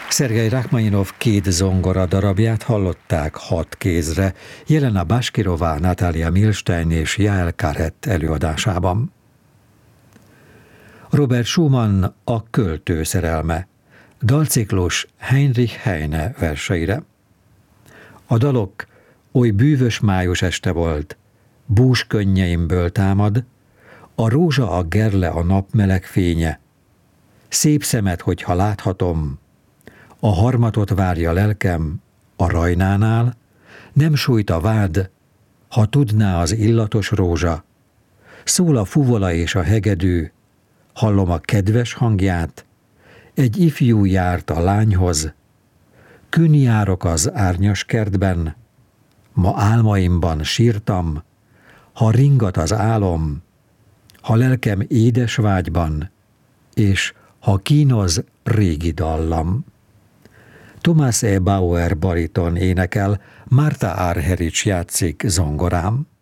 Szergej Rachmaninov 2 zongora darabját hallották 6 kézre, Jelena Bashkirová, Natalia Milstein és Jael Karett előadásában. Robert Schumann A költő szerelme, dalciklus Heinrich Heine verseire. A dalok Oly bűvös május este volt, bús könnyeimből támad, a rózsa a gerle a nap meleg fénye, szép szemed, hogyha láthatom, a harmatot várja lelkem a rajnánál, nem sújt a vád, ha tudná az illatos rózsa, szól a fuvola és a hegedű, hallom a kedves hangját, egy ifjú járt a lányhoz, künn járok az árnyas kertben, ma álmaimban sírtam, ha ringat az álom, ha lelkem édes vágyban, és ha kínoz régi dallam. Thomas E. Bauer bariton énekel, Marta Argerich játszik zongorán.